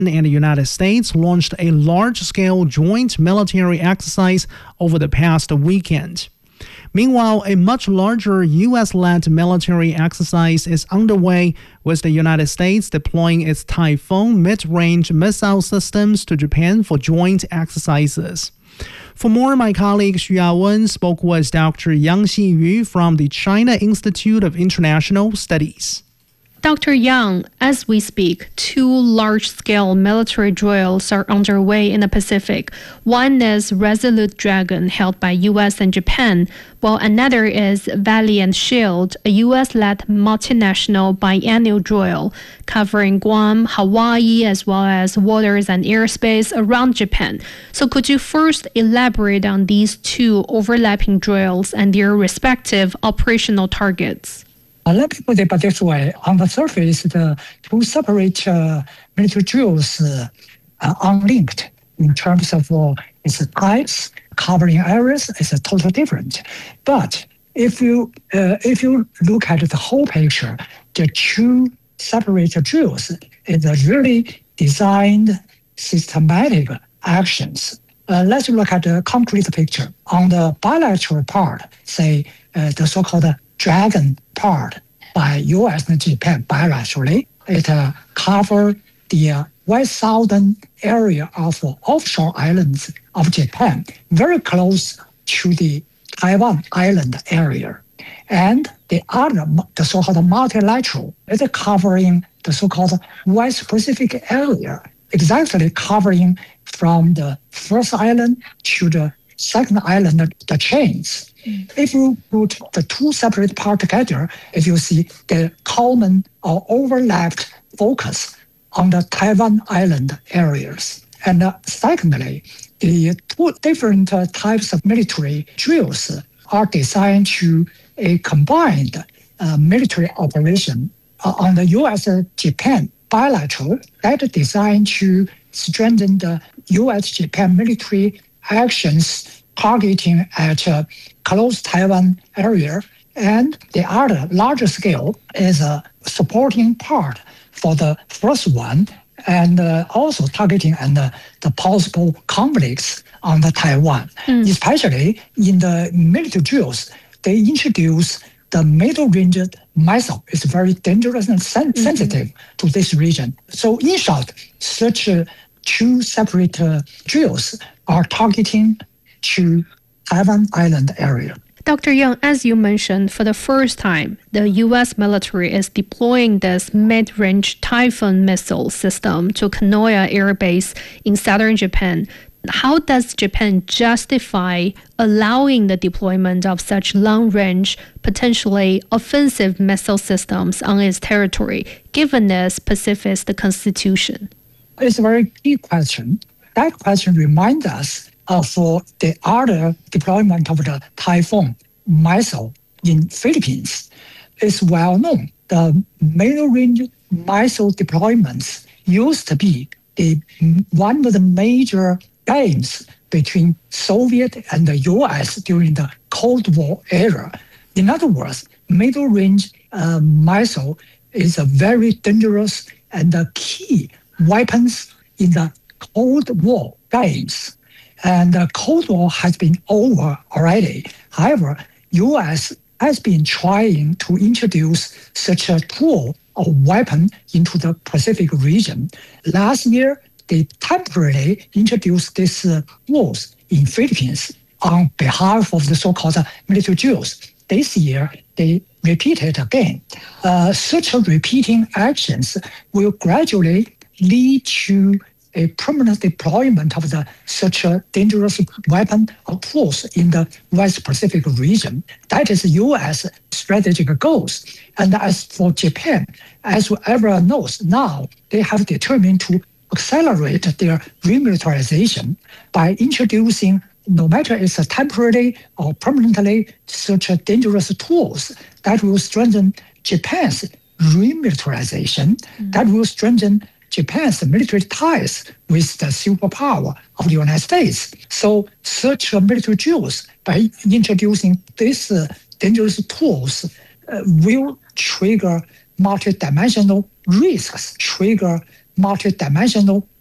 and the United States launched a large-scale joint military exercise over the past weekend. Meanwhile, a much larger U.S.-led military exercise is underway, with the United States deploying its Typhoon mid-range missile systems to Japan for joint exercises. For more, my colleague Xu Yawen spoke with Dr. Yang Xiyu from the China Institute of International Studies. Dr. Yang, as we speak, two large-scale military drills are underway in the Pacific. One is Resolute Dragon, held by U.S. and Japan, while another is Valiant Shield, a U.S.-led multinational biennial drill covering Guam, Hawaii, as well as waters and airspace around Japan. So could you first elaborate on these two overlapping drills and their respective operational targets? Let me put it this way. On the surface, the two separate military drills are unlinked in terms of its types, covering areas is totally different. But if you look at the whole picture, the two separate drills is really designed systematic actions. Let's look at the concrete picture. On the bilateral part, say the so-called Dragon part by U.S. and Japan bilaterally, it covers the west southern area of offshore islands of Japan, very close to the Taiwan island area. And the other, the so-called multilateral, is covering the so-called West Pacific area, exactly covering from the first island to the second island, the chains. If you put the two separate parts together, if you see the common or overlapped focus on the Taiwan island areas. And secondly, the two different types of military drills are designed to a combined military operation on the U.S.-Japan bilateral that is designed to strengthen the U.S.-Japan military actions targeting at close Taiwan area, and the other larger scale is a supporting part for the first one, and also targeting the possible conflicts on the Taiwan. Especially in the military drills, they introduce the middle-range missile. It's very dangerous and sensitive to this region. So in short, such two separate drills are targeting to Taiwan island area. Dr. Yang, as you mentioned, for the first time, the U.S. military is deploying this mid-range Typhoon missile system to Kanoya Air Base in southern Japan. How does Japan justify allowing the deployment of such long-range, potentially offensive missile systems on its territory, given this pacifist constitution? It's a very key question. That question reminds us of the other deployment of the Typhoon missile in Philippines. It's well known. The middle-range missile deployments used to be one of the major games between Soviet and the U.S. during the Cold War era. In other words, middle-range missile is a very dangerous and a key weapons in the Cold War games. And the Cold War has been over already. However, U.S. has been trying to introduce such a tool or weapon into the Pacific region. Last year, they temporarily introduced these tools in Philippines on behalf of the so-called military drills. This year, they repeat it again. Such repeating actions will gradually lead to a permanent deployment of such a dangerous weapon or tools in the West Pacific region. That is U.S. strategic goals. And as for Japan, as everyone knows now, they have determined to accelerate their remilitarization by introducing, no matter it's temporarily or permanently, such a dangerous tools that will strengthen Japan's remilitarization, that will strengthen Japan's military ties with the superpower of the United States. So such military drills, by introducing these dangerous tools, will trigger multidimensional risks, trigger multi-dimensional